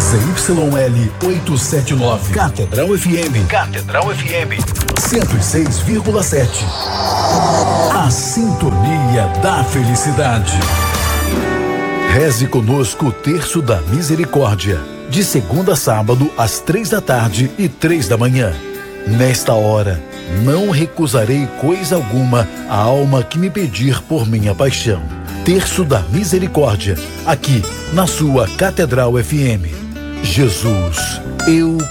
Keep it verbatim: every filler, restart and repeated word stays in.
Z Y L oitocentos e setenta e nove. Catedral F M. Catedral F M. cento e seis vírgula sete. A sintonia da felicidade. Reze conosco o Terço da Misericórdia, de segunda a sábado, às três da tarde e três da manhã. Nesta hora, não recusarei coisa alguma à alma que me pedir por minha paixão. Terço da Misericórdia, aqui na sua Catedral F M. Jesus, eu